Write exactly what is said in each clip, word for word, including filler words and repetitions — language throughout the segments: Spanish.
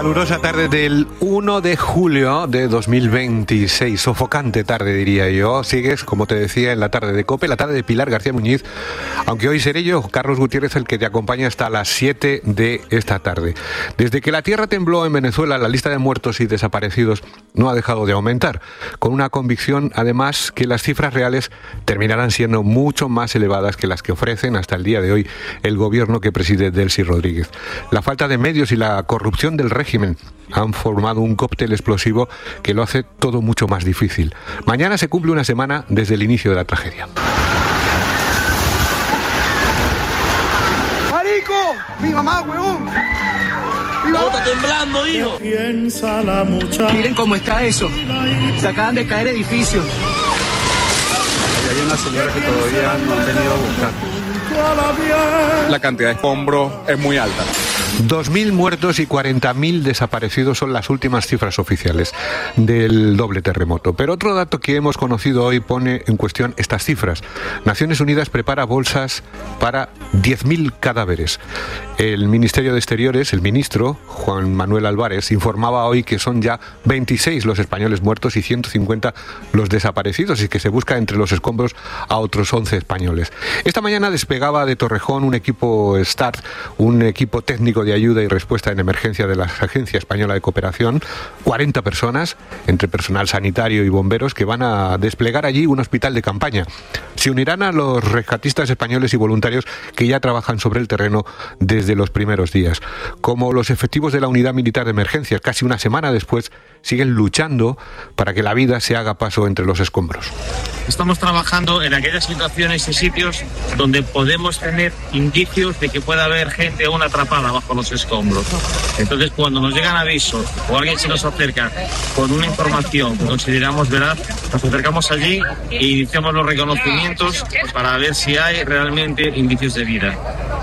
Calurosa tarde del uno de julio de dos mil veintiséis, sofocante tarde diría yo. Sigues, como te decía, en la tarde de COPE, la tarde de Pilar García Muñiz, aunque hoy seré yo, Carlos Gutiérrez, el que te acompaña hasta las siete de esta tarde. Desde que la tierra tembló en Venezuela, la lista de muertos y desaparecidos no ha dejado de aumentar, con una convicción además que las cifras reales terminarán siendo mucho más elevadas que las que ofrecen hasta el día de hoy el gobierno que preside Delcy Rodríguez. La falta de medios y la corrupción del régimen han formado un cóctel explosivo que lo hace todo mucho más difícil. Mañana se cumple una semana desde el inicio de la tragedia. ¡Marico! ¡Mi mamá, huevón! ¡Mi mamá está temblando, hijo! Miren cómo está eso. Se acaban de caer edificios. Hay una señora que todavía no han venido a buscar. La cantidad de escombros es muy alta. dos mil muertos y cuarenta mil desaparecidos son las últimas cifras oficiales del doble terremoto. Pero otro dato que hemos conocido hoy pone en cuestión estas cifras. Naciones Unidas prepara bolsas para diez mil cadáveres. El Ministerio de Exteriores, el ministro Juan Manuel Álvarez, informaba hoy que son ya veintiséis los españoles muertos y ciento cincuenta los desaparecidos y que se busca entre los escombros a otros once españoles. Esta mañana despegaba de Torrejón un equipo START, un equipo técnico de ayuda y respuesta en emergencia de la Agencia Española de Cooperación, cuarenta personas, entre personal sanitario y bomberos, que van a desplegar allí un hospital de campaña. Se unirán a los rescatistas españoles y voluntarios que ya trabajan sobre el terreno desde los primeros días. Como los efectivos de la Unidad Militar de Emergencia, casi una semana después, siguen luchando para que la vida se haga paso entre los escombros. Estamos trabajando en aquellas situaciones y sitios donde podemos tener indicios de que pueda haber gente aún atrapada bajo los escombros. Entonces, cuando nos llegan avisos o alguien se nos acerca con una información que consideramos veraz, nos acercamos allí e iniciamos los reconocimientos para ver si hay realmente indicios de vida.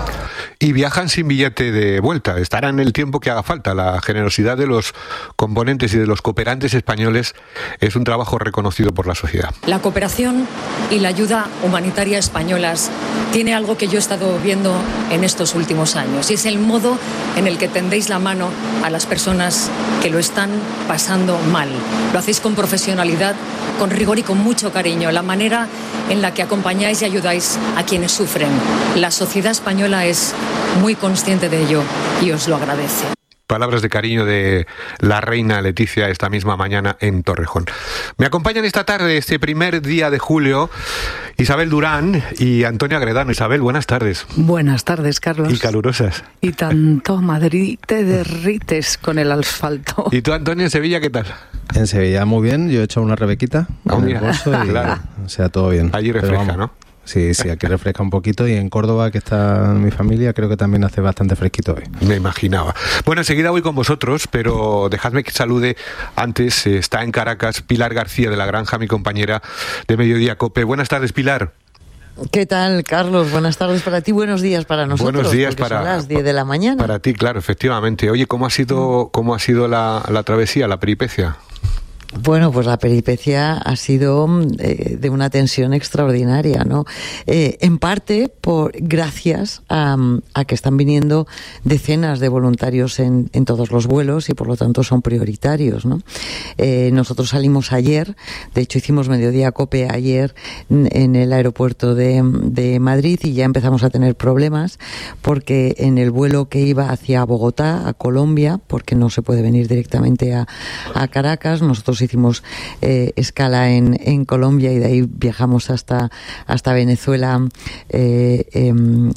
Y viajan sin billete de vuelta, estarán el tiempo que haga falta. La generosidad de los componentes y de los cooperantes españoles es un trabajo reconocido por la sociedad. La cooperación y la ayuda humanitaria españolas tiene algo que yo he estado viendo en estos últimos años, y es el modo en el que tendéis la mano a las personas que lo están pasando mal. Lo hacéis con profesionalidad, con rigor y con mucho cariño. La manera en la que acompañáis y ayudáis a quienes sufren. La sociedad española es muy consciente de ello y os lo agradece. Palabras de cariño de la reina Leticia esta misma mañana en Torrejón. Me acompañan esta tarde, este primer día de julio, Isabel Durán y Antonio Agredano. Isabel, buenas tardes. Buenas tardes, Carlos. Y calurosas. Y tanto, Madrid, te derrites con el asfalto. ¿Y tú, Antonio, en Sevilla qué tal? En Sevilla muy bien, yo he hecho una rebequita oh, en mira. el bolso y claro. O sea, todo bien. Allí refresca, ¿no? Sí, sí, aquí refresca un poquito, y en Córdoba, que está mi familia, creo que también hace bastante fresquito hoy. Me imaginaba. Bueno, enseguida voy con vosotros, pero dejadme que salude antes. Está en Caracas Pilar García de la Granja, mi compañera de Mediodía COPE. Buenas tardes, Pilar. ¿Qué tal, Carlos? Buenas tardes para ti, buenos días para nosotros. Buenos días para son las diez de la mañana. Para ti, claro, efectivamente. Oye, ¿cómo ha sido, cómo ha sido la, la travesía, la peripecia? Bueno, pues la peripecia ha sido eh, de una tensión extraordinaria, ¿no? Eh, en parte por gracias a, a que están viniendo decenas de voluntarios en, en todos los vuelos y por lo tanto son prioritarios, ¿no? Eh, nosotros salimos ayer, de hecho hicimos Mediodía COPE ayer en el aeropuerto de, de Madrid, y ya empezamos a tener problemas porque en el vuelo que iba hacia Bogotá, a Colombia, porque no se puede venir directamente a, a Caracas, nosotros hicimos eh, escala en, en Colombia y de ahí viajamos hasta hasta Venezuela, eh, eh,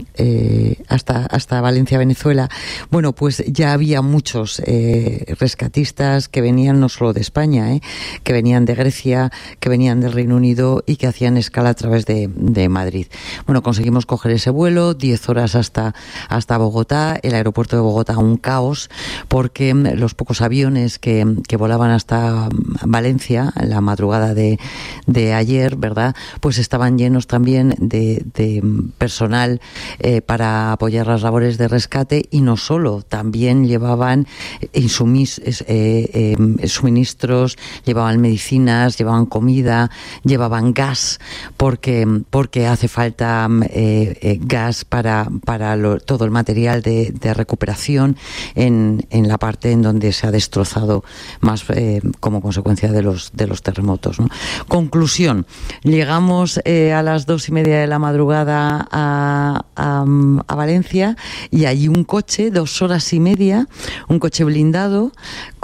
eh, hasta hasta Valencia, Venezuela. Bueno, pues ya había muchos eh, rescatistas que venían no solo de España, eh, que venían de Grecia, que venían del Reino Unido y que hacían escala a través de, de Madrid. Bueno, conseguimos coger ese vuelo, diez horas hasta hasta Bogotá. El aeropuerto de Bogotá un caos porque los pocos aviones que, que volaban hasta Valencia, en la madrugada de, de ayer, ¿verdad? Pues estaban llenos también de, de personal eh, para apoyar las labores de rescate, y no solo, también llevaban insumis, eh, eh, suministros, llevaban medicinas, llevaban comida, llevaban gas, porque, porque hace falta eh, eh, gas para, para lo, todo el material de, de recuperación en, en la parte en donde se ha destrozado más eh, como consecuencia de los, de los terremotos, ¿no? Conclusión, llegamos eh, a las dos y media de la madrugada a, a, a Valencia, y allí un coche, dos horas y media, un coche blindado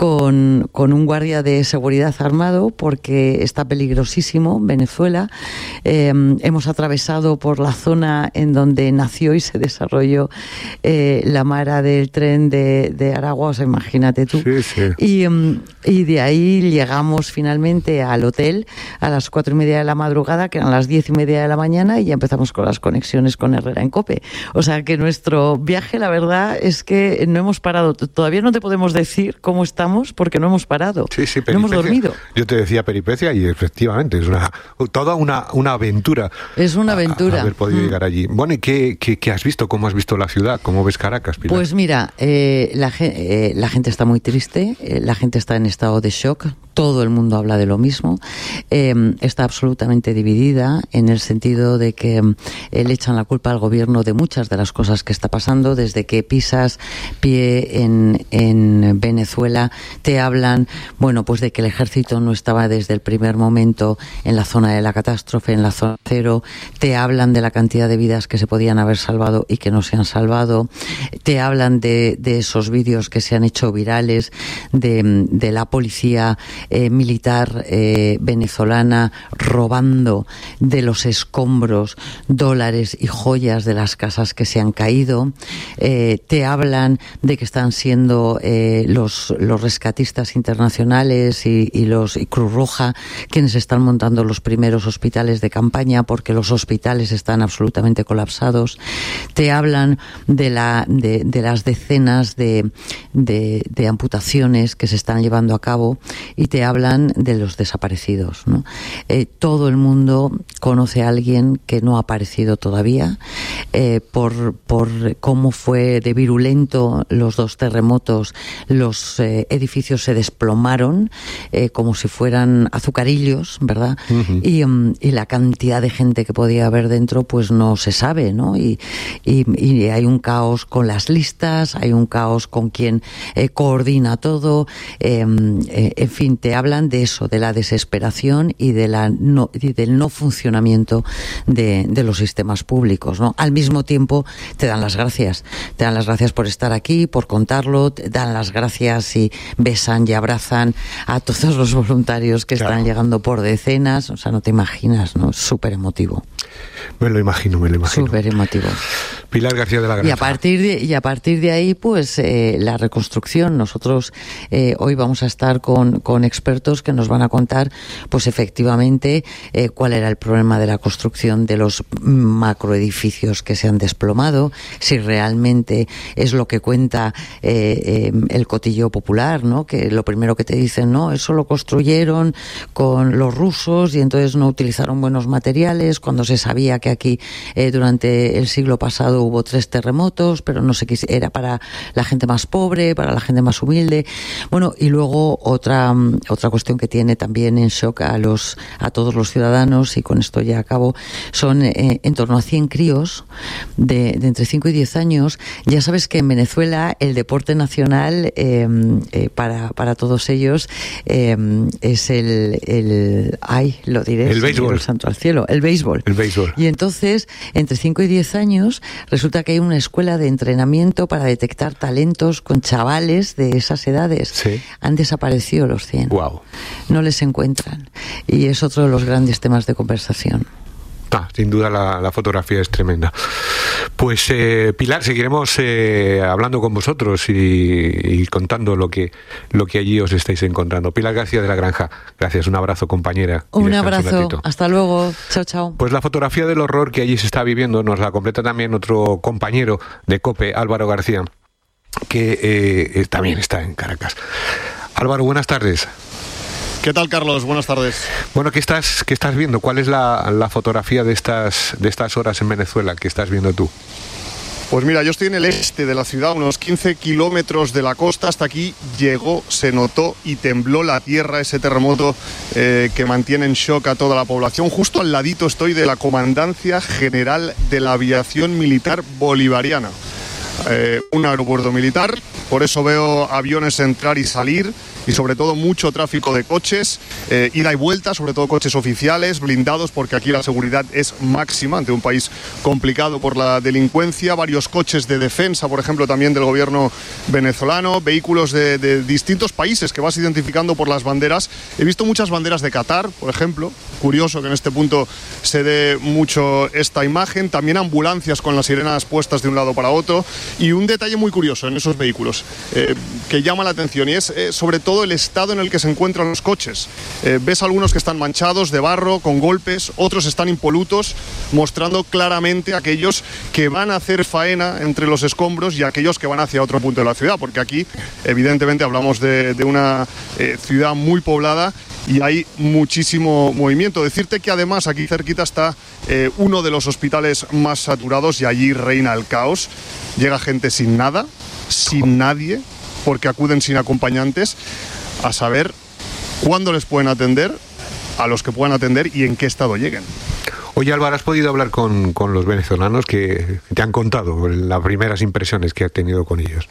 con, con un guardia de seguridad armado, porque está peligrosísimo Venezuela. Eh, hemos atravesado por la zona en donde nació y se desarrolló eh, la mara del tren de, de Aragua, o sea, imagínate tú. Sí, sí. Y, um, y de ahí llegamos finalmente al hotel a las cuatro y media de la madrugada, que eran las diez y media de la mañana, y ya empezamos con las conexiones con Herrera en COPE. O sea que nuestro viaje, la verdad, es que no hemos parado. Todavía no te podemos decir cómo estamos porque no hemos parado. Sí, sí, no hemos dormido. Yo te decía peripecia, y efectivamente es una toda una, una aventura. Es una aventura. A, a haber podido mm. llegar allí. Bueno, ¿y qué, qué, qué has visto? ¿Cómo has visto la ciudad? ¿Cómo ves Caracas, Pilar? Pues mira, eh, la, eh, la gente está muy triste, eh, la gente está en estado de shock. Todo el mundo habla de lo mismo. Eh, está absolutamente dividida en el sentido de que eh, le echan la culpa al gobierno de muchas de las cosas que está pasando. Desde que pisas pie en, en Venezuela, te hablan, bueno, pues de que el ejército no estaba desde el primer momento en la zona de la catástrofe, en la zona cero. Te hablan de la cantidad de vidas que se podían haber salvado y que no se han salvado. Te hablan de, de esos vídeos que se han hecho virales de, de la policía Eh, militar eh, venezolana robando de los escombros dólares y joyas de las casas que se han caído. Eh, te hablan de que están siendo eh, los, los rescatistas internacionales y, y los y Cruz Roja quienes están montando los primeros hospitales de campaña, porque los hospitales están absolutamente colapsados. Te hablan de, la, de, de las decenas de, de, de amputaciones que se están llevando a cabo, y te hablan de los desaparecidos, ¿no? Eh, todo el mundo conoce a alguien que no ha aparecido todavía, eh, por, por cómo fue de virulento los dos terremotos. Los eh, edificios se desplomaron eh, como si fueran azucarillos, ¿verdad? Uh-huh. y, um, y la cantidad de gente que podía haber dentro pues no se sabe, ¿no? Y, y, y hay un caos con las listas, hay un caos con quien eh, coordina todo, eh, eh, en fin, te hablan de eso, de la desesperación y de la no, y del no funcionamiento de, de los sistemas públicos, ¿no? Al mismo tiempo te dan las gracias, te dan las gracias por estar aquí, por contarlo, te dan las gracias y besan y abrazan a todos los voluntarios que claro. están llegando por decenas, o sea, no te imaginas, ¿no? Es súper emotivo. Me lo imagino, me lo imagino. Súper emotivo. Pilar García de la Granja. Y a partir de, y a partir de ahí, pues, eh, la reconstrucción. Nosotros eh, hoy vamos a estar con, con expertos que nos van a contar, pues, efectivamente, eh, cuál era el problema de la construcción de los macroedificios que se han desplomado, si realmente es lo que cuenta eh, eh, el cotillo popular, ¿no? Que lo primero que te dicen, no, eso lo construyeron con los rusos y entonces no utilizaron buenos materiales, cuando se sabía que aquí eh, durante el siglo pasado hubo tres terremotos, pero no sé qué era para la gente más pobre, para la gente más humilde. Bueno, y luego otra otra cuestión que tiene también en shock a los a todos los ciudadanos, y con esto ya acabo, son eh, en torno a cien críos de, de entre cinco y diez años. Ya sabes que en Venezuela el deporte nacional eh, eh, para, para todos ellos eh, es el, el ay, lo diré, el béisbol. El santo al cielo, el béisbol. El béisbol. Y entonces, entre cinco y diez años, resulta que hay una escuela de entrenamiento para detectar talentos con chavales de esas edades. Sí. Han desaparecido los cien. Wow. No les encuentran. Y es otro de los grandes temas de conversación. Ah, sin duda la, la fotografía es tremenda. Pues eh, Pilar, seguiremos eh, hablando con vosotros y, y contando lo que lo que allí os estáis encontrando. Pilar García de la Granja, gracias, un abrazo, compañera. Un abrazo, un hasta luego, chao, chao. Pues la fotografía del horror que allí se está viviendo nos la completa también otro compañero de COPE, Álvaro García, que eh, también está en Caracas. Álvaro, buenas tardes. ¿Qué tal, Carlos? Buenas tardes. Bueno, ¿qué estás, qué estás viendo? ¿Cuál es la, la fotografía de estas, de estas horas en Venezuela que estás viendo tú? Pues mira, yo estoy en el este de la ciudad, unos quince kilómetros de la costa. Hasta aquí llegó, se notó y tembló la tierra, ese terremoto eh, que mantiene en shock a toda la población. Justo al ladito estoy de la Comandancia General de la Aviación Militar Bolivariana. Eh, un aeropuerto militar, por eso veo aviones entrar y salir y sobre todo mucho tráfico de coches, eh, ida y vuelta, sobre todo coches oficiales, blindados, porque aquí la seguridad es máxima ante un país complicado por la delincuencia, varios coches de defensa, por ejemplo, también del gobierno venezolano, vehículos de, de distintos países que vas identificando por las banderas. He visto muchas banderas de Qatar, por ejemplo, curioso que en este punto se dé mucho esta imagen, también ambulancias con las sirenas puestas de un lado para otro. Y un detalle muy curioso en esos vehículos eh, que llama la atención y es eh, sobre todo el estado en el que se encuentran los coches. Eh, ves algunos que están manchados de barro, con golpes, otros están impolutos, mostrando claramente aquellos que van a hacer faena entre los escombros y aquellos que van hacia otro punto de la ciudad, porque aquí evidentemente hablamos de, de una eh, ciudad muy poblada y hay muchísimo movimiento. Decirte que además aquí cerquita está eh, uno de los hospitales más saturados y allí reina el caos. Llega gente sin nada, sin nadie, porque acuden sin acompañantes, a saber cuándo les pueden atender, a los que puedan atender y en qué estado lleguen. Oye, Álvaro, ¿has podido hablar con, con los venezolanos que te han contado las primeras impresiones que has tenido con ellos?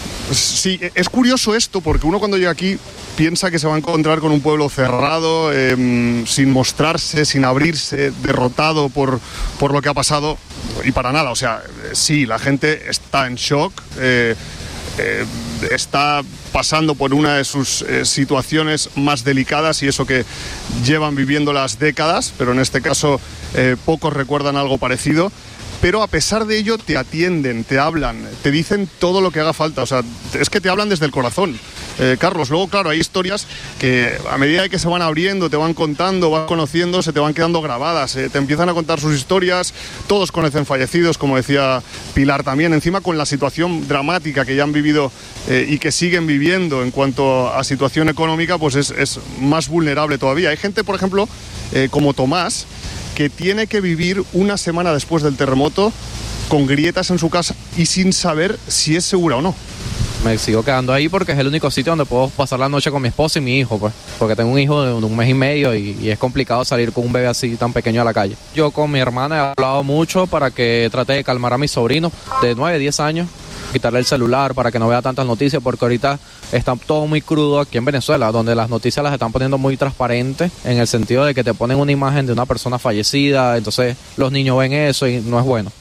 Sí, es curioso esto, porque uno cuando llega aquí piensa que se va a encontrar con un pueblo cerrado, eh, sin mostrarse, sin abrirse, derrotado por, por lo que ha pasado, y para nada. O sea, sí, la gente está en shock, eh, eh, está pasando por una de sus eh, situaciones más delicadas y eso que llevan viviendo las décadas, pero en este caso eh, pocos recuerdan algo parecido. Pero a pesar de ello te atienden, te hablan, te dicen todo lo que haga falta. O sea, es que te hablan desde el corazón, eh, Carlos. Luego, claro, hay historias que a medida de que se van abriendo, te van contando, vas conociendo, se te van quedando grabadas, eh, te empiezan a contar sus historias. Todos conocen fallecidos, como decía Pilar también, encima con la situación dramática que ya han vivido eh, y que siguen viviendo en cuanto a situación económica, pues es, es más vulnerable todavía. Hay gente, por ejemplo, eh, como Tomás, que tiene que vivir una semana después del terremoto con grietas en su casa y sin saber si es segura o no. Me sigo quedando ahí porque es el único sitio donde puedo pasar la noche con mi esposa y mi hijo, pues, porque tengo un hijo de un mes y medio y, y es complicado salir con un bebé así tan pequeño a la calle. Yo con mi hermana he hablado mucho para que trate de calmar a mis sobrinos de nueve, diez años, quitarle el celular para que no vea tantas noticias, porque ahorita está todo muy crudo aquí en Venezuela, donde las noticias las están poniendo muy transparentes, en el sentido de que te ponen una imagen de una persona fallecida, entonces los niños ven eso y no es bueno.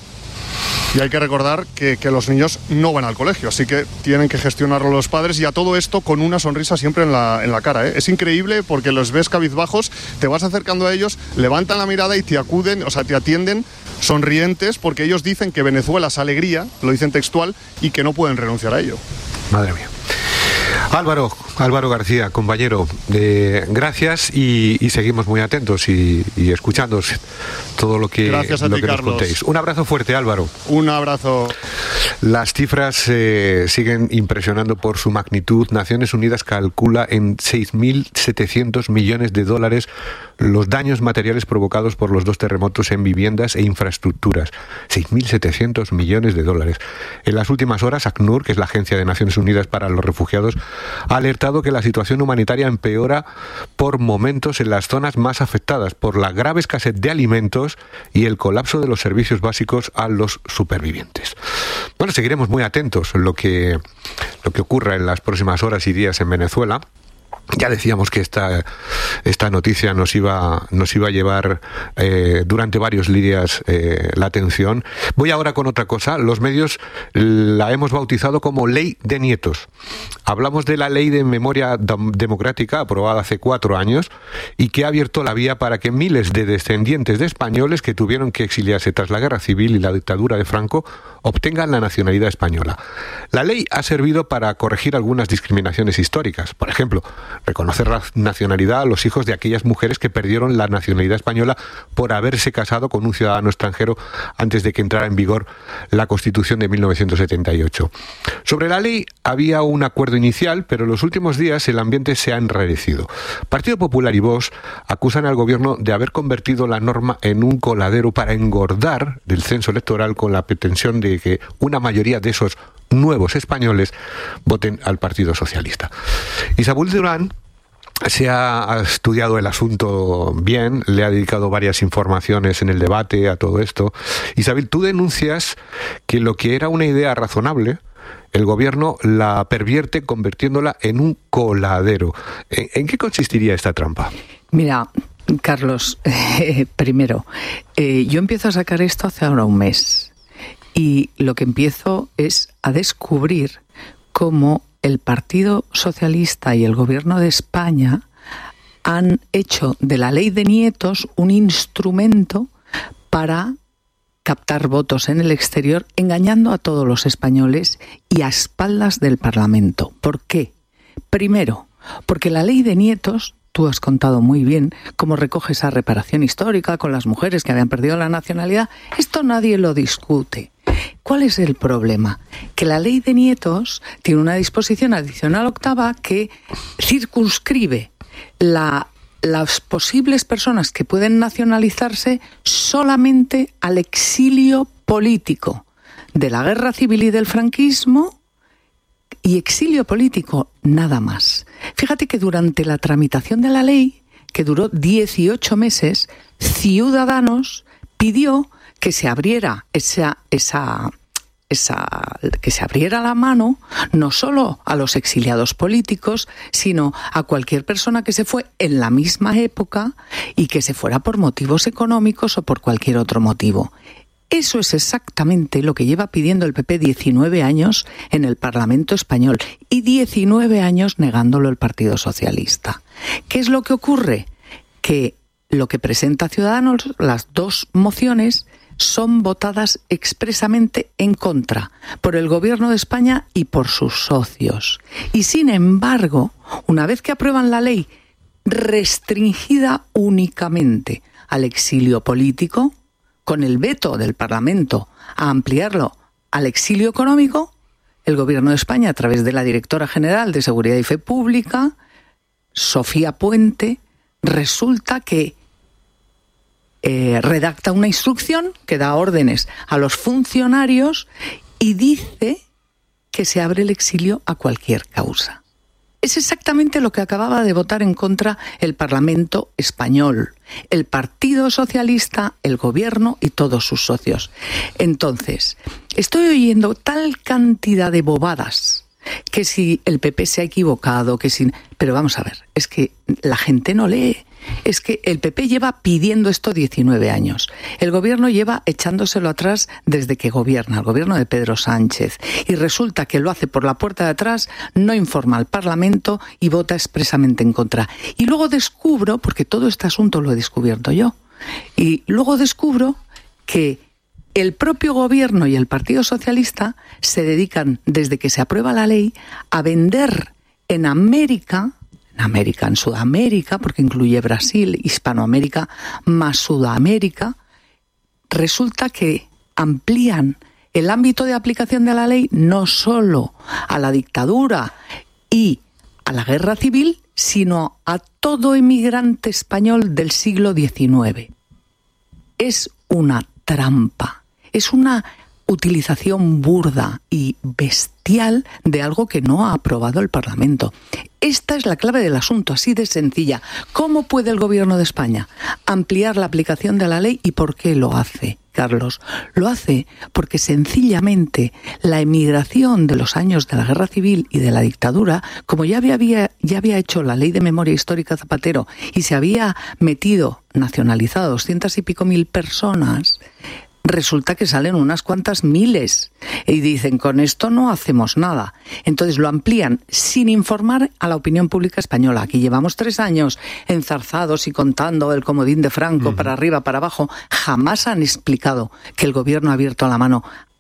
Y hay que recordar que, que los niños no van al colegio, así que tienen que gestionarlo los padres, y a todo esto con una sonrisa siempre en la, en la cara, ¿eh? Es increíble porque los ves cabizbajos, te vas acercando a ellos, levantan la mirada y te acuden, o sea, te atienden sonrientes, porque ellos dicen que Venezuela es alegría, lo dicen textual, y que no pueden renunciar a ello. Madre mía. Álvaro, Álvaro García, compañero, eh, gracias y, y seguimos muy atentos y, y escuchando todo lo que, gracias a lo ti, que nos Carlos. contéis. Un abrazo fuerte, Álvaro. Un abrazo. Las cifras eh, siguen impresionando por su magnitud. Naciones Unidas calcula en seis mil setecientos millones de dólares los daños materiales provocados por los dos terremotos en viviendas e infraestructuras. seis mil setecientos millones de dólares. En las últimas horas, ACNUR, que es la Agencia de Naciones Unidas para los Refugiados, ha alertado que la situación humanitaria empeora por momentos en las zonas más afectadas por la grave escasez de alimentos y el colapso de los servicios básicos a los supervivientes. Bueno, seguiremos muy atentos a lo que, lo que ocurra en las próximas horas y días en Venezuela. Ya decíamos que esta, esta noticia nos iba, nos iba a llevar eh, durante varios días eh, la atención. Voy ahora con otra cosa. Los medios la hemos bautizado como Ley de Nietos. Hablamos de la Ley de Memoria Democrática aprobada hace cuatro años y que ha abierto la vía para que miles de descendientes de españoles que tuvieron que exiliarse tras la Guerra Civil y la dictadura de Franco obtengan la nacionalidad española. La ley ha servido para corregir algunas discriminaciones históricas. Por ejemplo, reconocer la nacionalidad a los hijos de aquellas mujeres que perdieron la nacionalidad española por haberse casado con un ciudadano extranjero antes de que entrara en vigor la Constitución de mil novecientos setenta y ocho. Sobre la ley había un acuerdo inicial, pero en los últimos días el ambiente se ha enrarecido. Partido Popular y Vox acusan al gobierno de haber convertido la norma en un coladero para engordar del censo electoral con la pretensión de que una mayoría de esos nuevos españoles voten al Partido Socialista. Isabel Durán se ha estudiado el asunto bien, le ha dedicado varias informaciones en el debate a todo esto. Isabel, tú denuncias que lo que era una idea razonable, el gobierno la pervierte convirtiéndola en un coladero. ¿En, en qué consistiría esta trampa? Mira, Carlos, eh, primero, eh, yo empiezo a sacar esto hace ahora un mes y lo que empiezo es a descubrir cómo el Partido Socialista y el Gobierno de España han hecho de la ley de nietos un instrumento para captar votos en el exterior, engañando a todos los españoles y a espaldas del Parlamento. ¿Por qué? Primero, porque la ley de nietos, tú has contado muy bien cómo recoge esa reparación histórica con las mujeres que habían perdido la nacionalidad. Esto nadie lo discute. ¿Cuál es el problema? Que la ley de nietos tiene una disposición adicional octava que circunscribe la, las posibles personas que pueden nacionalizarse solamente al exilio político de la guerra civil y del franquismo, y exilio político nada más. Fíjate que durante la tramitación de la ley, que duró dieciocho meses, Ciudadanos pidió que se abriera esa, esa, esa, que se abriera la mano no solo a los exiliados políticos, sino a cualquier persona que se fue en la misma época y que se fuera por motivos económicos o por cualquier otro motivo. Eso es exactamente lo que lleva pidiendo el P P diecinueve años en el Parlamento español y diecinueve años negándolo el Partido Socialista. ¿Qué es lo que ocurre? Que lo que presenta Ciudadanos, las dos mociones, son votadas expresamente en contra por el Gobierno de España y por sus socios. Y sin embargo, una vez que aprueban la ley restringida únicamente al exilio político, con el veto del Parlamento a ampliarlo al exilio económico, el Gobierno de España, a través de la Directora General de Seguridad y Fe Pública, Sofía Puente, resulta que eh, redacta una instrucción que da órdenes a los funcionarios y dice que se abre el exilio a cualquier causa. Es exactamente lo que acababa de votar en contra el Parlamento español, el Partido Socialista, el Gobierno y todos sus socios. Entonces, estoy oyendo tal cantidad de bobadas, que si el P P se ha equivocado, que si... Pero vamos a ver, es que la gente no lee. Es que el P P lleva pidiendo esto diecinueve años. El gobierno lleva echándoselo atrás desde que gobierna, el gobierno de Pedro Sánchez. Y resulta que lo hace por la puerta de atrás, no informa al Parlamento y vota expresamente en contra. Y luego descubro, porque todo este asunto lo he descubierto yo, y luego descubro que el propio gobierno y el Partido Socialista se dedican, desde que se aprueba la ley, a vender en América... en América, en Sudamérica, porque incluye Brasil, Hispanoamérica, más Sudamérica, resulta que amplían el ámbito de aplicación de la ley no solo a la dictadura y a la guerra civil, sino a todo emigrante español del siglo diecinueve. Es una trampa, es una utilización burda y bestial de algo que no ha aprobado el Parlamento. Esta es la clave del asunto, así de sencilla. ¿Cómo puede el Gobierno de España ampliar la aplicación de la ley y por qué lo hace, Carlos? Lo hace porque sencillamente la emigración de los años de la Guerra Civil y de la dictadura, como ya había, ya había hecho la Ley de Memoria Histórica Zapatero y se había metido, nacionalizado doscientas y pico mil personas, resulta que salen unas cuantas miles y dicen, con esto no hacemos nada. Entonces lo amplían sin informar a la opinión pública española. Aquí llevamos tres años enzarzados y contando el comodín de Franco uh-huh. para arriba, para abajo. Jamás han explicado que el gobierno ha abierto la mano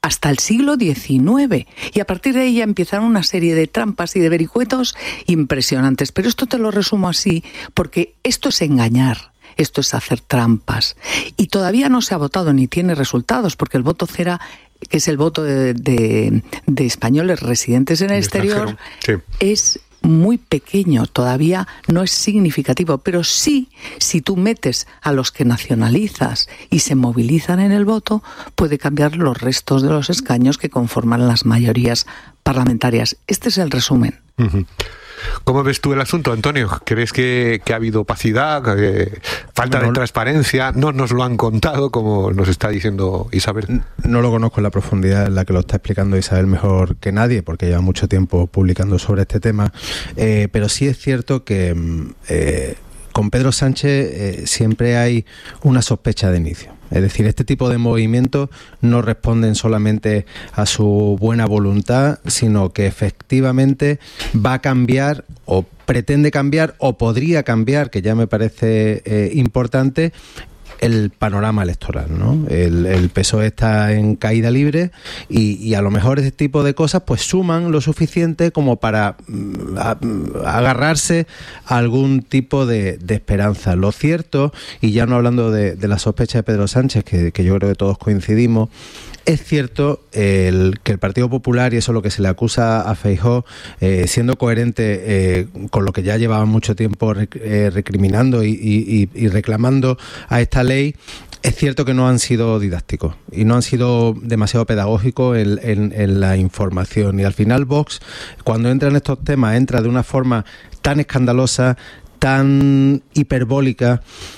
hasta el siglo diecinueve. Y a partir de ahí ya empezaron una serie de trampas y de vericuetos impresionantes. Pero esto te lo resumo así, porque esto es engañar. Esto es hacer trampas. Y todavía no se ha votado ni tiene resultados, porque el voto cera, que es el voto de, de, de españoles residentes en el, el exterior, sí. es muy pequeño, todavía no es significativo, pero sí, si tú metes a los que nacionalizas y se movilizan en el voto, puede cambiar los restos de los escaños que conforman las mayorías parlamentarias. Este es el resumen. Uh-huh. ¿Cómo ves tú el asunto, Antonio? ¿Crees que, que ha habido opacidad, eh, falta no, de transparencia? No nos lo han contado, como nos está diciendo Isabel. No lo conozco en la profundidad en la que lo está explicando Isabel mejor que nadie, porque lleva mucho tiempo publicando sobre este tema, eh, pero sí es cierto que eh, con Pedro Sánchez eh, siempre hay una sospecha de inicio. Es decir, este tipo de movimientos no responden solamente a su buena voluntad, sino que efectivamente va a cambiar o pretende cambiar o podría cambiar, que ya me parece eh, importante, el panorama electoral, ¿no? El, el P S O E está en caída libre y, y a lo mejor ese tipo de cosas pues suman lo suficiente como para mm, a, agarrarse a algún tipo de, de esperanza. Lo cierto, y ya no hablando de, de la sospecha de Pedro Sánchez, que, que yo creo que todos coincidimos, es cierto el, que el Partido Popular, y eso es lo que se le acusa a Feijóo, eh, siendo coherente eh, con lo que ya llevaba mucho tiempo rec, eh, recriminando y, y, y reclamando a esta ley, es cierto que no han sido didácticos y no han sido demasiado pedagógicos en, en, en la información. Y al final Vox, cuando entra en estos temas, entra de una forma tan escandalosa, tan hiperbólica,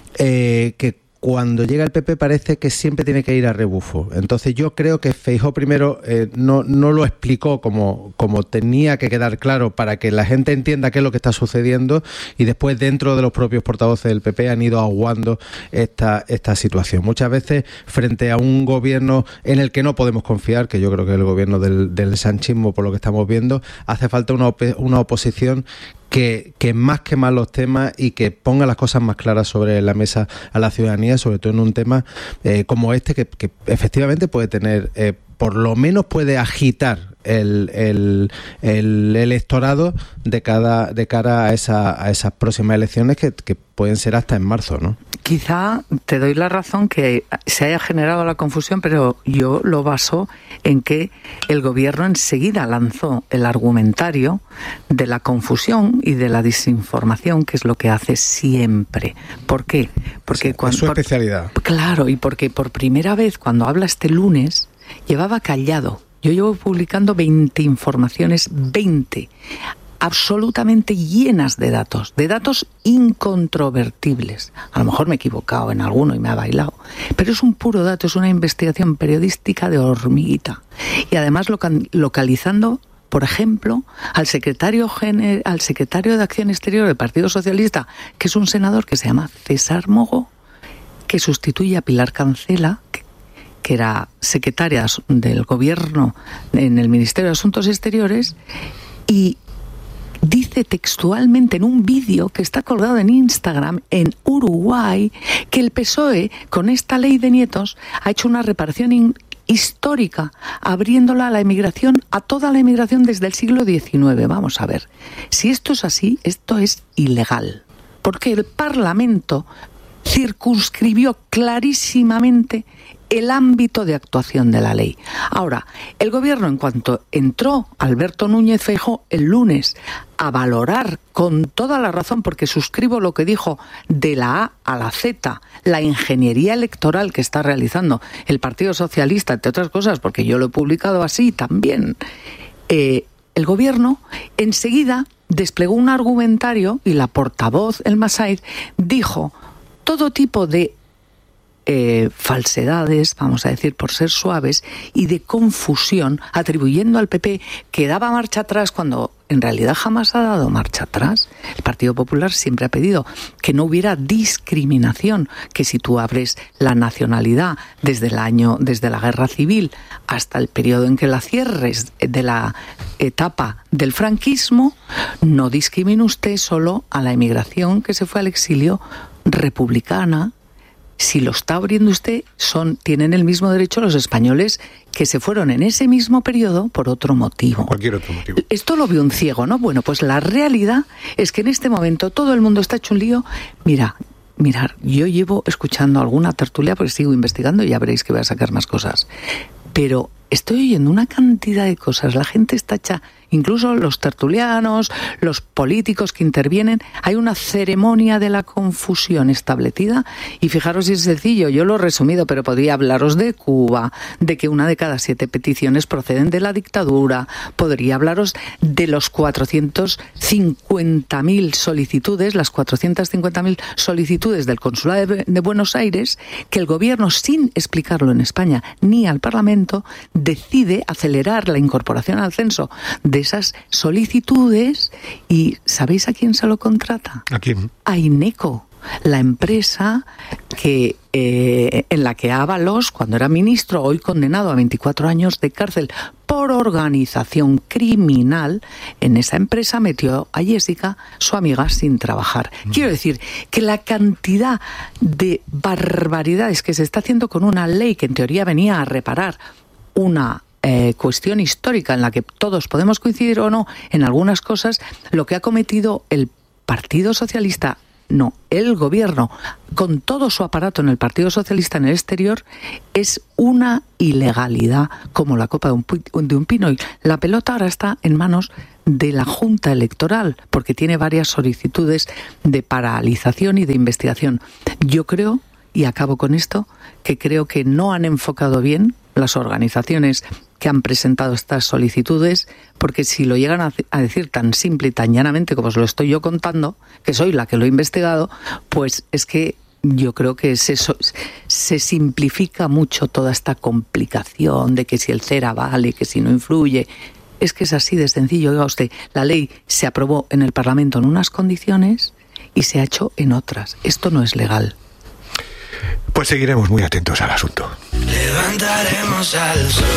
eh, que cuando llega el P P parece que siempre tiene que ir a rebufo. Entonces yo creo que Feijóo primero eh, no, no lo explicó como, como tenía que quedar claro para que la gente entienda qué es lo que está sucediendo, y después dentro de los propios portavoces del P P han ido aguando esta, esta situación. Muchas veces frente a un gobierno en el que no podemos confiar, que yo creo que es el gobierno del, del sanchismo por lo que estamos viendo, hace falta una, op- una oposición Que, que más que más los temas y que ponga las cosas más claras sobre la mesa a la ciudadanía, sobre todo en un tema eh, como este, que, que efectivamente puede tener, eh, por lo menos puede agitar el, el, el electorado de, cada, de cara a, esa, a esas próximas elecciones que, que pueden ser hasta en marzo, ¿no? Quizá te doy la razón que se haya generado la confusión, pero yo lo baso en que el gobierno enseguida lanzó el argumentario de la confusión y de la desinformación, que es lo que hace siempre. ¿Por qué? Porque sí, cuando, es su especialidad. Por, claro, y porque por primera vez cuando habla este lunes llevaba callado. Yo llevo publicando veinte informaciones, veinte, absolutamente llenas de datos, de datos incontrovertibles. A lo mejor me he equivocado en alguno y me ha bailado, pero es un puro dato, es una investigación periodística de hormiguita. Y además local, localizando, por ejemplo, al secretario, gener, al secretario de Acción Exterior del Partido Socialista, que es un senador que se llama César Mogo, que sustituye a Pilar Cancela, que que era secretaria del Gobierno en el Ministerio de Asuntos Exteriores, y dice textualmente en un vídeo que está colgado en Instagram en Uruguay que el P S O E, con esta ley de nietos, ha hecho una reparación in- histórica, abriéndola a la emigración, a toda la emigración desde el siglo diecinueve. Vamos a ver, si esto es así, esto es ilegal, porque el Parlamento circunscribió clarísimamente el ámbito de actuación de la ley. Ahora, el gobierno, en cuanto entró Alberto Núñez Feijóo el lunes a valorar con toda la razón, porque suscribo lo que dijo de la A a la Z, la ingeniería electoral que está realizando el Partido Socialista, entre otras cosas, porque yo lo he publicado así también, eh, el gobierno enseguida desplegó un argumentario y la portavoz, el Masaid, dijo todo tipo de Eh, falsedades, vamos a decir por ser suaves, y de confusión, atribuyendo al P P que daba marcha atrás cuando en realidad jamás ha dado marcha atrás. El Partido Popular siempre ha pedido que no hubiera discriminación, que si tú abres la nacionalidad desde el año, desde la Guerra Civil hasta el periodo en que la cierres de la etapa del franquismo, no discrimine usted solo a la emigración que se fue al exilio republicana, si lo está abriendo usted, son, tienen el mismo derecho los españoles que se fueron en ese mismo periodo por otro motivo. Cualquier otro motivo. Esto lo ve un ciego, ¿no? Bueno, pues la realidad es que en este momento todo el mundo está hecho un lío. Mira, mirar, yo llevo escuchando alguna tertulia porque sigo investigando y ya veréis que voy a sacar más cosas. Pero estoy oyendo una cantidad de cosas. La gente está hecha, incluso los tertulianos, los políticos que intervienen. Hay una ceremonia de la confusión establecida y fijaros si es sencillo, yo lo he resumido, pero podría hablaros de Cuba, de que una de cada siete peticiones proceden de la dictadura, podría hablaros de los cuatrocientas cincuenta mil solicitudes, las cuatrocientas cincuenta mil solicitudes del Consulado de, de Buenos Aires, que el gobierno, sin explicarlo en España ni al Parlamento, decide acelerar la incorporación al censo de esas solicitudes. ¿Y sabéis a quién se lo contrata? ¿A quién? A INECO, la empresa que eh, en la que Ábalos, cuando era ministro, hoy condenado a veinticuatro años de cárcel por organización criminal, en esa empresa metió a Jessica, su amiga, sin trabajar. Mm. Quiero decir que la cantidad de barbaridades que se está haciendo con una ley que en teoría venía a reparar una eh, cuestión histórica en la que todos podemos coincidir o no en algunas cosas, lo que ha cometido el Partido Socialista, no, el gobierno, con todo su aparato en el Partido Socialista en el exterior, es una ilegalidad como la copa de un, de un pino. Y la pelota ahora está en manos de la Junta Electoral, porque tiene varias solicitudes de paralización y de investigación. Yo creo, y acabo con esto, que creo que no han enfocado bien las organizaciones que han presentado estas solicitudes, porque si lo llegan a, a decir tan simple y tan llanamente como os lo estoy yo contando, que soy la que lo he investigado, pues es que yo creo que se, se simplifica mucho toda esta complicación de que si el CERA vale, que si no influye. Es que es así de sencillo. Oiga usted, la ley se aprobó en el Parlamento en unas condiciones y se ha hecho en otras. Esto no es legal. Pues seguiremos muy atentos al asunto. Levantaremos al sol.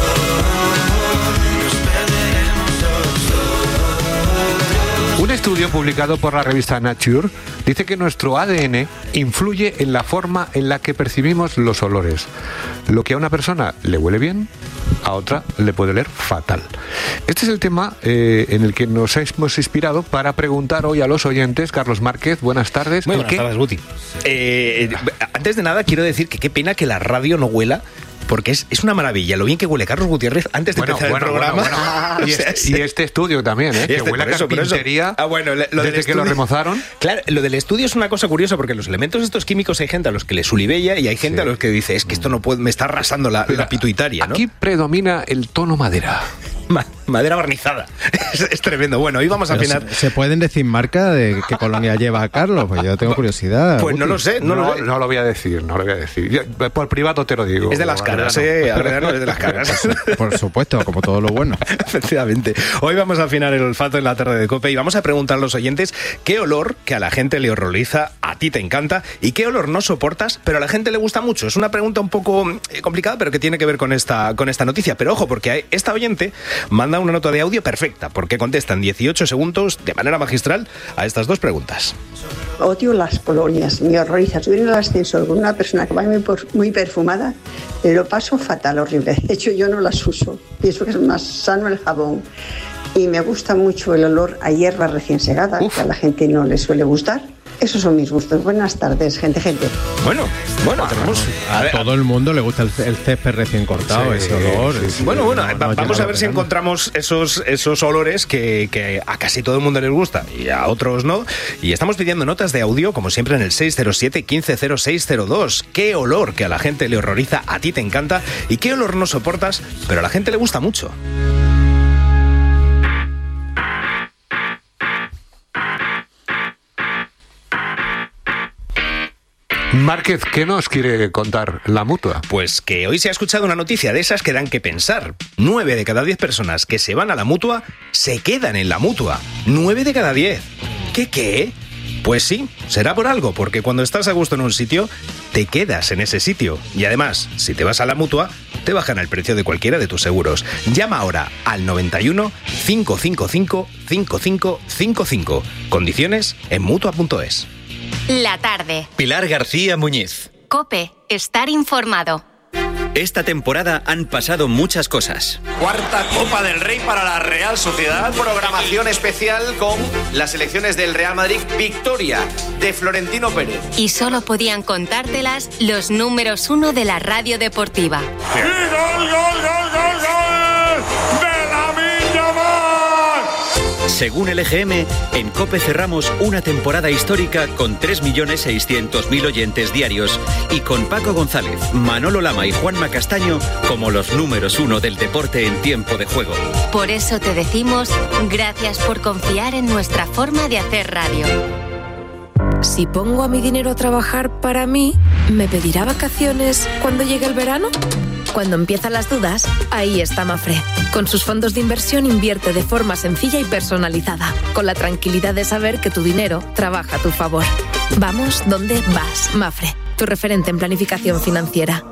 Un estudio publicado por la revista Nature dice que nuestro A D N influye en la forma en la que percibimos los olores. Lo que a una persona le huele bien, a otra le puede oler fatal. Este es el tema eh, en el que nos hemos inspirado para preguntar hoy a los oyentes. Carlos Márquez, buenas tardes. Muy buenas tardes, Guti. Eh, antes de nada, quiero decir que qué pena que la radio no huela, porque es, es una maravilla lo bien que huele Carlos Gutiérrez antes de bueno, empezar bueno, el programa. Bueno, bueno. Y, este, y este estudio también, ¿eh? Este, que huele a carpintería ah, bueno, lo, lo desde que estudio, lo remozaron. Claro, lo del estudio es una cosa curiosa porque los elementos estos químicos hay gente a los que les ulibella y hay gente sí. a los que dice es que esto no puede, me está arrasando la, la pituitaria, ¿no? Aquí predomina el tono madera. Ma- madera barnizada. Es, es tremendo. Bueno, hoy vamos a afinar. ¿Se, ¿Se pueden decir marca de qué colonia lleva Carlos? Pues yo tengo curiosidad. Pues Guti. no lo sé, no, no, lo sé. No lo voy a decir, no lo voy a decir. Yo, por privado te lo digo. Es de las caras, eh. Adriano, es de las caras. Por supuesto, como todo lo bueno. Efectivamente. Hoy vamos a afinar el olfato en la tarde de COPE y vamos a preguntar a los oyentes qué olor que a la gente le horroriza, a ti te encanta, y qué olor no soportas, pero a la gente le gusta mucho. Es una pregunta un poco complicada, pero que tiene que ver con esta, con esta noticia. Pero ojo, porque esta oyente manda una nota de audio perfecta, porque contesta en dieciocho segundos de manera magistral a estas dos preguntas. Odio las colonias, me horroriza. Subir en el ascensor con una persona que va muy, muy perfumada, lo paso fatal, horrible. De hecho, yo no las uso. Pienso que es más sano el jabón. Y me gusta mucho el olor a hierba recién segada, Uf. que a la gente no le suele gustar. Esos son mis gustos. Buenas tardes, gente, gente. Bueno, bueno, tenemos... A, a todo el mundo le gusta el, el césped recién cortado, sí, ese olor. Sí, sí, bueno, bueno, no, no vamos a ver si encontramos esos, esos olores que, que a casi todo el mundo les gusta y a otros no. Y estamos pidiendo notas de audio, como siempre, en el seis cero siete, quince cero seis cero dos. ¿Qué olor que a la gente le horroriza, a ti te encanta? ¿Y qué olor no soportas, pero a la gente le gusta mucho? Márquez, ¿qué nos quiere contar la Mutua? Pues que hoy se ha escuchado una noticia de esas que dan que pensar. Nueve de cada diez personas que se van a la Mutua se quedan en la Mutua. Nueve de cada diez. ¿Qué qué? Pues sí, será por algo, porque cuando estás a gusto en un sitio, te quedas en ese sitio. Y además, si te vas a la Mutua, te bajan el precio de cualquiera de tus seguros. Llama ahora al noventa y uno, cinco cinco cinco, cinco cinco cinco cinco. Condiciones en mutua punto es. La tarde. Pilar García Muñiz. COPE, estar informado. Esta temporada han pasado muchas cosas. Cuarta Copa del Rey para la Real Sociedad. Programación especial con las selecciones del Real Madrid. Victoria de Florentino Pérez. Y solo podían contártelas los números uno de la radio deportiva. ¡Y gol, gol, gol, gol, gol! ¡De Lamine Yamal! Según el E G M, en COPE cerramos una temporada histórica con tres millones seiscientos mil oyentes diarios y con Paco González, Manolo Lama y Juanma Castaño como los números uno del deporte en tiempo de juego. Por eso te decimos gracias por confiar en nuestra forma de hacer radio. Si pongo a mi dinero a trabajar para mí, ¿me pedirá vacaciones cuando llegue el verano? Cuando empiezan las dudas, ahí está Mafre. Con sus fondos de inversión invierte de forma sencilla y personalizada, con la tranquilidad de saber que tu dinero trabaja a tu favor. Vamos donde vas, Mafre, tu referente en planificación financiera.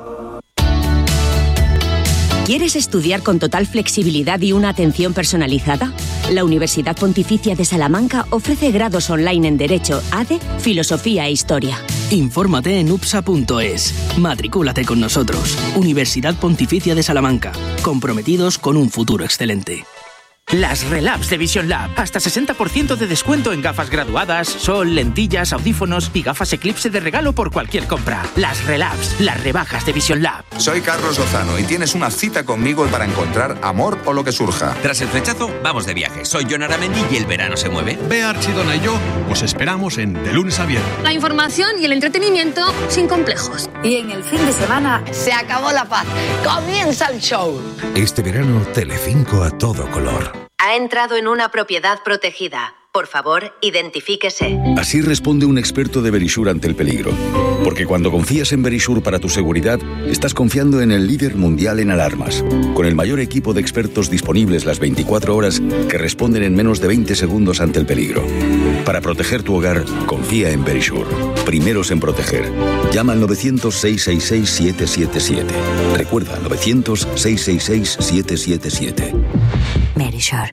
¿Quieres estudiar con total flexibilidad y una atención personalizada? La Universidad Pontificia de Salamanca ofrece grados online en Derecho, A D E, Filosofía e Historia. Infórmate en upsa punto es. Matricúlate con nosotros. Universidad Pontificia de Salamanca. Comprometidos con un futuro excelente. Las Relabs de Vision Lab. Hasta sesenta por ciento de descuento en gafas graduadas, sol, lentillas, audífonos y gafas Eclipse de regalo por cualquier compra. Las Relabs, las rebajas de Vision Lab. Soy Carlos Lozano y tienes una cita conmigo para encontrar amor o lo que surja. Tras el flechazo, vamos de viaje. Soy Jon Aramendi y el verano se mueve. Bea Archidona y yo os esperamos en De Lunes a Viernes. La información y el entretenimiento sin complejos. Y en el fin de semana se acabó la paz. Comienza el show. Este verano, Telecinco a todo color. Ha entrado en una propiedad protegida. Por favor, identifíquese. Así responde un experto de Verisure ante el peligro. Porque cuando confías en Verisure para tu seguridad, estás confiando en el líder mundial en alarmas. Con el mayor equipo de expertos disponibles las veinticuatro horas que responden en menos de veinte segundos ante el peligro. Para proteger tu hogar, confía en Verisure. Primeros en proteger. Llama al novecientos, seiscientos sesenta y seis, siete siete siete. Recuerda, novecientos, seiscientos sesenta y seis, siete siete siete. Verisure.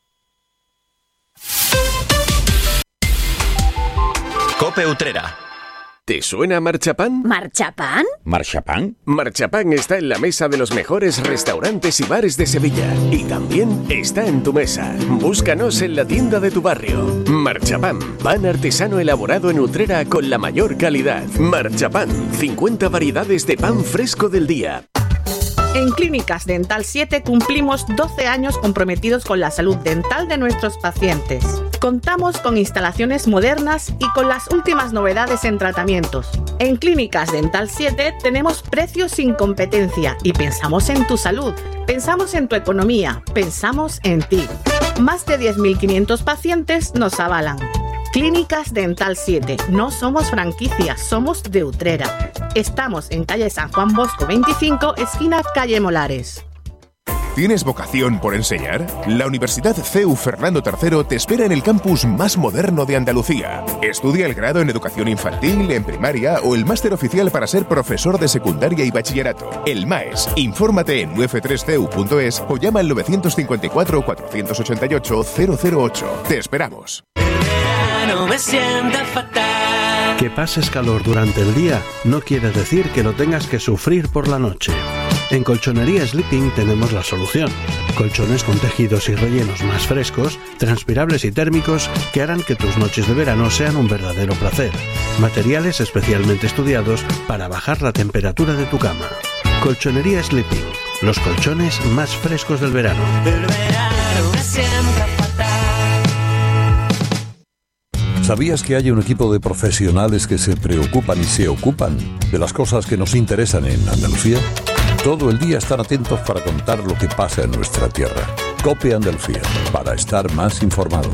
COPE Utrera. ¿Te suena Marchapán? ¿Marchapán? ¿Marchapán? Marchapán está en la mesa de los mejores restaurantes y bares de Sevilla. Y también está en tu mesa. Búscanos en la tienda de tu barrio. Marchapán, pan artesano elaborado en Utrera con la mayor calidad. Marchapán, cincuenta variedades de pan fresco del día. En Clínicas Dental siete cumplimos doce años comprometidos con la salud dental de nuestros pacientes. Contamos con instalaciones modernas y con las últimas novedades en tratamientos. En Clínicas Dental siete tenemos precios sin competencia y pensamos en tu salud, pensamos en tu economía, pensamos en ti. Más de diez mil quinientos pacientes nos avalan. Clínicas Dental siete. No somos franquicias, somos de Utrera. Estamos en calle San Juan Bosco veinticinco, esquina calle Molares. ¿Tienes vocación por enseñar? La Universidad C E U Fernando tercero te espera en el campus más moderno de Andalucía. Estudia el grado en educación infantil, en primaria o el máster oficial para ser profesor de secundaria y bachillerato. El MAES. Infórmate en u f tres c u punto es o llama al novecientos cincuenta y cuatro, cuatrocientos ochenta y ocho, cero cero ocho. Te esperamos. Me sienta fatal. Que pases calor durante el día no quiere decir que lo tengas que sufrir por la noche. En Colchonería Sleeping tenemos la solución. Colchones con tejidos y rellenos más frescos, transpirables y térmicos que harán que tus noches de verano sean un verdadero placer. Materiales especialmente estudiados para bajar la temperatura de tu cama. Colchonería Sleeping, los colchones más frescos del verano. El verano me sienta fatal. ¿Sabías que hay un equipo de profesionales que se preocupan y se ocupan de las cosas que nos interesan en Andalucía? Todo el día están atentos para contar lo que pasa en nuestra tierra. COPE Andalucía, para estar más informados.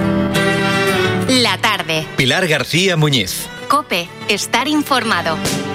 La tarde. Pilar García Muñiz. COPE, estar informado.